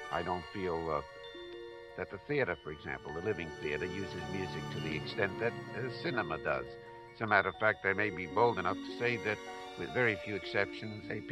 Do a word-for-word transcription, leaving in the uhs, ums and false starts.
I don't feel uh, that the theater, for example, the living theater, uses music to the extent that uh, cinema does. As a matter of fact, I may be bold enough to say that, with very few exceptions, a